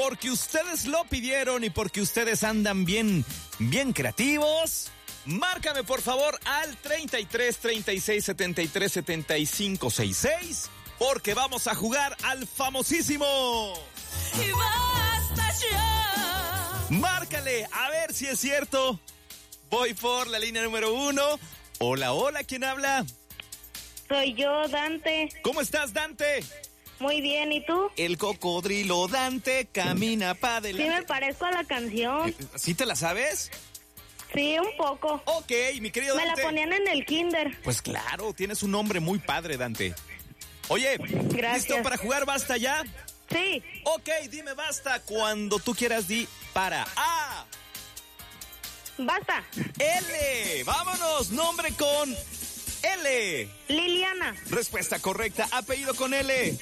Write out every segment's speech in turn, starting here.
porque ustedes lo pidieron y porque ustedes andan bien creativos. Márcame por favor al 33 36 73 75 66 porque vamos a jugar al famosísimo Y basta ya. Márcale, a ver si es cierto. Voy por la línea número 1. Hola, ¿quién habla? Soy yo, Dante. ¿Cómo estás, Dante? Muy bien, ¿y tú? El cocodrilo Dante camina pa' Sí adelante. me parezco a la canción. ¿Sí te la sabes? Sí, un poco. Ok, mi querido Me Dante. la ponían en el kinder. Pues claro, tienes un nombre muy padre, Dante. Oye, Gracias. ¿listo para jugar basta ya? Sí. Ok, dime basta cuando tú quieras, di para A. Basta. L. Vámonos, nombre con L. Liliana. Respuesta correcta, apellido con L.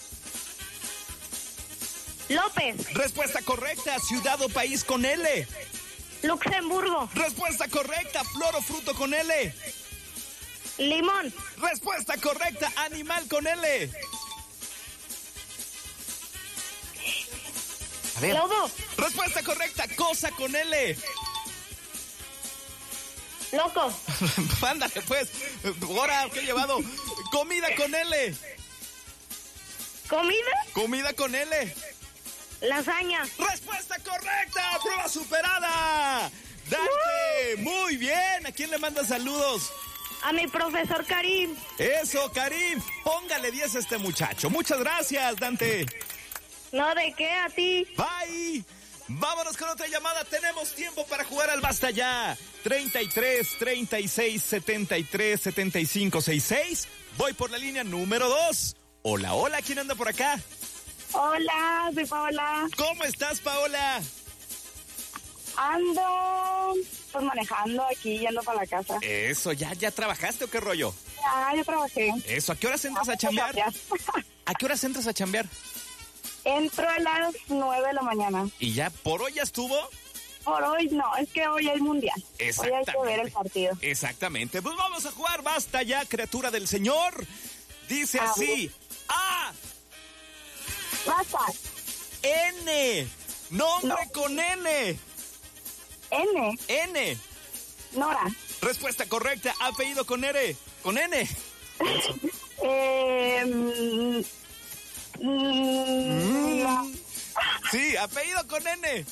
López. Respuesta correcta, ciudad o país con L. Luxemburgo. Respuesta correcta, flor o fruto con L. Limón. Respuesta correcta, animal con L. A ver. Lobo. Respuesta correcta, cosa con L. Loco. Ándale, pues. Ahora, ¿qué he llevado? Comida con L. Comida. Comida con L. Lasaña. Respuesta correcta, prueba superada. Dante, muy bien. ¿A quién le manda saludos? A mi profesor Karim. Eso, Karim. Póngale 10 a este muchacho. Muchas gracias, Dante. No, ¿de qué? A ti. Bye. Vámonos con otra llamada. Tenemos tiempo para jugar al basta ya. 33 36 73 75 66. Voy por la línea número 2. Hola, ¿quién anda por acá? Hola, soy Paola. ¿Cómo estás, Paola? Ando pues manejando aquí, yendo para la casa. Eso, ¿ya trabajaste o qué rollo? Yo trabajé. Eso, ¿a qué horas entras a chambear? ¿A qué horas entras a chambear? Entro a las 9 de la mañana. ¿Y ya por hoy ya estuvo? Por hoy no, es que hoy hay mundial. Hoy hay Exactamente. que ver el partido. Exactamente. Pues vamos a jugar. Basta ya, criatura del Señor. Dice así. A. Basta. N. Nombre No. con N. N. N. Nora. Respuesta correcta. Apellido con R. Con N. No. Sí, apellido con N.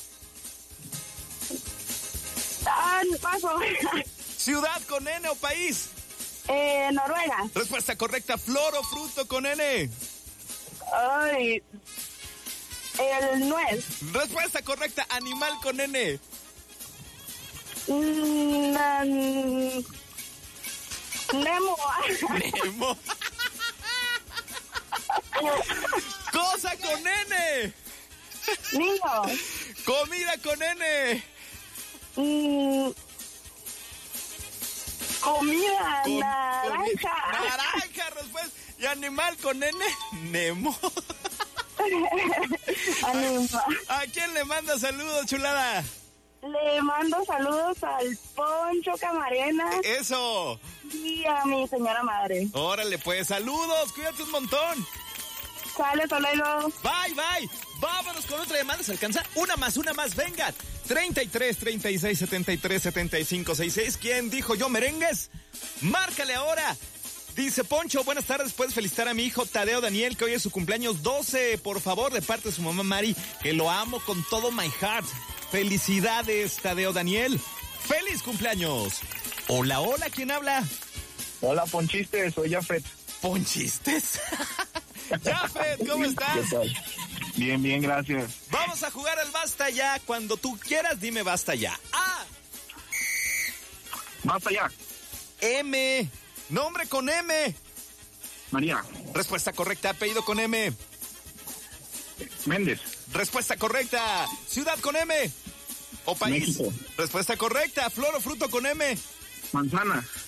Paso. Ciudad con N o país. Noruega. Respuesta correcta. Flor o fruto con N. Ay. El nuez. Respuesta correcta. Animal con N. Nemo. Nemo. Cosa con N. Niño. Comida con N. Comida. Con- Naranja. Naranja, respuesta. Y animal con N. Nemo. Anima. ¿A quién le manda saludos, chulada? Le mando saludos al Poncho Camarena Eso. y a mi señora madre. Órale, pues, saludos. Cuídate un montón. Sale, Toledo. Bye. Vámonos con otra llamada. ¿Se alcanza? Una más. Venga. 33 36 73 75 66. ¿Quién dijo yo merengues? Márcale ahora. Dice Poncho, buenas tardes, puedes felicitar a mi hijo Tadeo Daniel, que hoy es su cumpleaños 12, por favor, de parte de su mamá Mari, que lo amo con todo my heart. Felicidades, Tadeo Daniel. ¡Feliz cumpleaños! Hola, ¿quién habla? Hola, Ponchistes, soy Jafet. ¿Ponchistes? Jafet, ¿cómo estás? ¿Qué tal? Bien, gracias. Vamos a jugar al basta ya. Cuando tú quieras, dime basta ya. A. Basta ya. M. Nombre con M. María. Respuesta correcta. Apellido con M. Méndez. Respuesta correcta. Ciudad con M. O país. México. Respuesta correcta. Flor o fruto con M. Manzana.